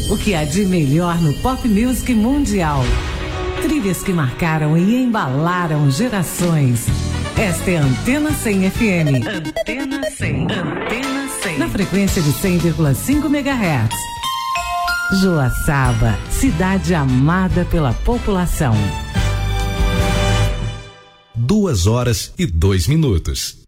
O que há de melhor no pop music mundial. Trilhas que marcaram e embalaram gerações. Esta é a Antena 100 FM. Antena 100. Antena 100. Na frequência de 100,5 MHz. Joaçaba, cidade amada pela população. 2 horas e 2 minutos.